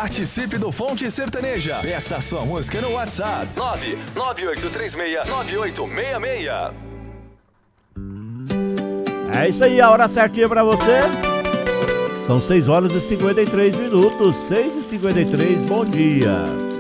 Participe do Fonte Sertaneja. Peça sua música no WhatsApp 998369866. É isso aí, a hora certinha pra você. São 6 horas e 53 minutos, 6h53, bom dia.